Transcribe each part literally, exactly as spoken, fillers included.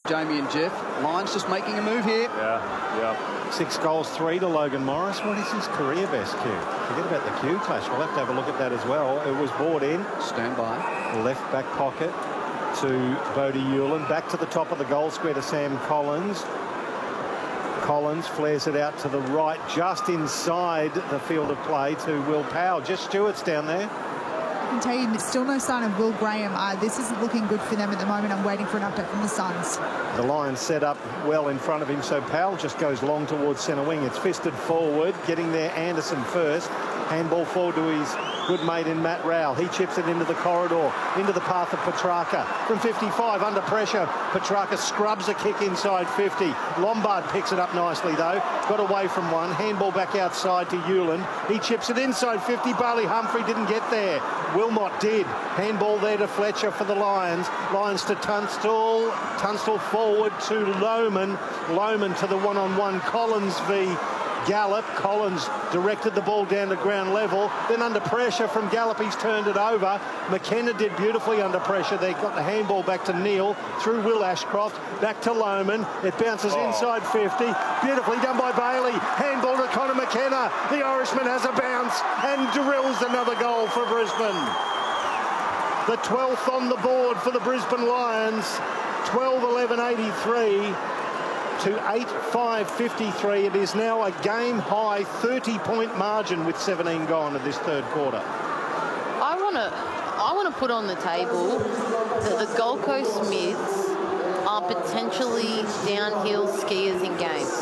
Jamie and Jeff. Lions just making a move here. Yeah, yeah. Six goals, three to Logan Morris. What is his career best, Q? Forget about the Q clash. We'll have to have a look at that as well. It was brought in. Stand by. Left back pocket to Bodie Hewlin. Back to the top of the goal square to Sam Collins. Collins flares it out to the right, just inside the field of play to Will Powell. Just Stewart's down there. I can tell you, still no sign of Will Graham. Uh, this isn't looking good for them at the moment. I'm waiting for an update from the Suns. The Lions set up well in front of him, so Powell just goes long towards centre wing. It's fisted forward, getting there Anderson first. Handball forward to his good mate in Matt Rowell. He chips it into the corridor, into the path of Petrarca. From fifty-five, under pressure, Petrarca scrubs a kick inside fifty. Lombard picks it up nicely, though. Got away from one. Handball back outside to Hewlin. He chips it inside fifty. Bailey Humphrey didn't get there. Wilmot did. Handball there to Fletcher for the Lions. Lions to Tunstall. Tunstall forward to Lohman. Lohman to the one-on-one. Collins v. Gallup. Collins directed the ball down to ground level. Then under pressure from Gallup, he's turned it over. McKenna did beautifully under pressure. They got the handball back to Neil, through Will Ashcroft, back to Lohman. It bounces oh. inside fifty. Beautifully done by Bailey. Handball to Connor McKenna. The Irishman has a bounce and drills another goal for Brisbane. The twelfth on the board for the Brisbane Lions. twelve eleven eighty-three. To eight five fifty-three. It is now a game-high thirty point margin with seventeen gone in this third quarter. I want to I want to put on the table that the Gold Coast Mids are potentially downhill skiers in games.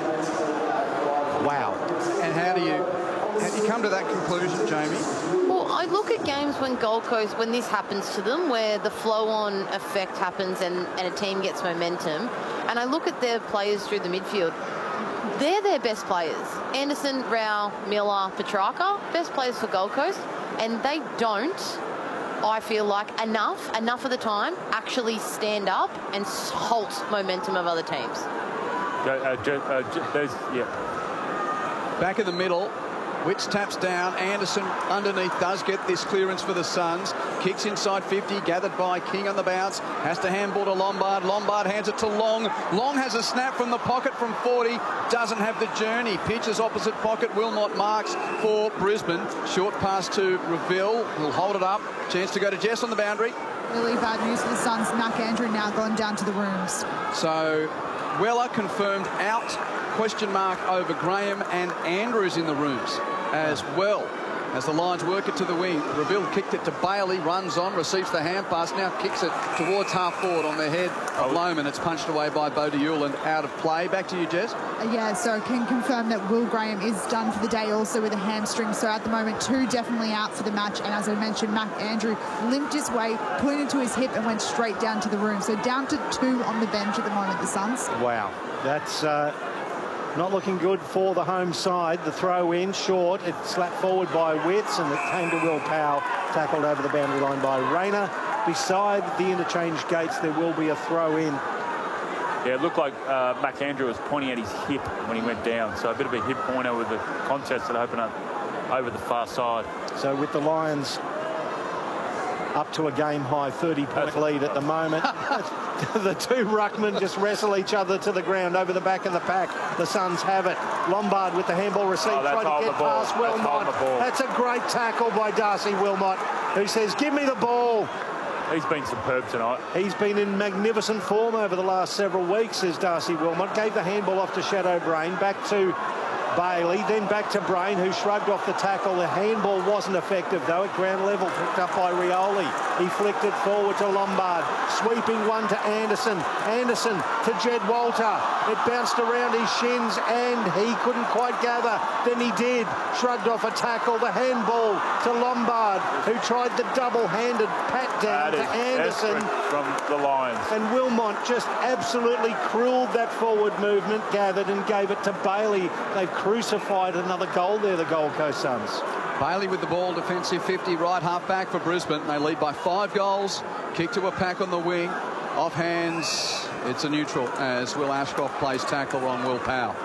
Wow. And how do you, how do you come to that conclusion, Jamie? Well, I look at games when Gold Coast, when this happens to them, where the flow-on effect happens and, and a team gets momentum, and I look at their players through the midfield. They're their best players. Anderson, Rao, Miller, Petrarca, best players for Gold Coast, and they don't, I feel like, enough, enough of the time, actually stand up and halt momentum of other teams. Uh, uh, there's, yeah. Back in the middle. Witts taps down. Anderson underneath does get this clearance for the Suns. Kicks inside fifty, gathered by King on the bounce. Has to handball to Lombard. Lombard hands it to Long. Long has a snap from the pocket from forty. Doesn't have the journey. Pitches opposite pocket. Wilmot marks for Brisbane. Short pass to Reville. He'll hold it up. Chance to go to Jess on the boundary. Really bad news for the Suns. Mac Andrew now gone down to the rooms. So Weller confirmed out. Question mark over Graham, and Andrews in the rooms as well. As the Lions work it to the wing, Reville kicked it to Bailey, runs on, receives the hand pass, now kicks it towards half forward on the head of Lohman. It's punched away by Bodie Hewlin, out of play. Back to you, Jess. Uh, yeah, so can confirm that Will Graham is done for the day also with a hamstring. So at the moment, two definitely out for the match. And as I mentioned, Mac Andrew limped his way, put it into his hip and went straight down to the room. So down to two on the bench at the moment, the Suns. Wow, that's... Uh... not looking good for the home side. The throw in short. It slapped forward by Witts and it came to Will Powell, tackled over the boundary line by Rayner. Beside the interchange gates, there will be a throw in. Yeah, it looked like uh, Mac Andrew was pointing at his hip when he went down. So a bit of a hip pointer with the contest that opened up over the far side. So with the Lions up to a game-high thirty point lead at the moment. The two ruckmen just wrestle each other to the ground over the back of the pack. The Suns have it. Lombard with the handball receipt, oh, trying to get past Wilmot. That's, that's a great tackle by Darcy Wilmot, who says, give me the ball. He's been superb tonight. He's been in magnificent form over the last several weeks, says Darcy Wilmot. Gave the handball off to Shadow Brain, back to Bailey, then back to Brain, who shrugged off the tackle. The handball wasn't effective, though, at ground level, picked up by Rioli. He flicked it forward to Lombard, sweeping one to Anderson. Anderson to Jed Walter. It bounced around his shins, and he couldn't quite gather. Then he did, shrugged off a tackle. The handball to Lombard, who tried the double-handed pat down that to Anderson. From the Lions. And Wilmot just absolutely cruelled that forward movement, gathered, and gave it to Bailey. They've crucified another goal there, the Gold Coast Suns. Bailey with the ball, defensive fifty, right half back for Brisbane. They lead by five goals. Kick to a pack on the wing. Off hands, it's a neutral as Will Ashcroft plays tackle on Will Powell.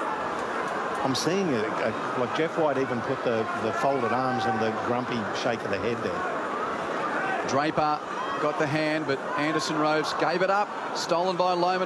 I'm seeing it, like Jeff White even put the, the folded arms and the grumpy shake of the head there. Draper got the hand, but Anderson Rhodes gave it up. Stolen by Lohman.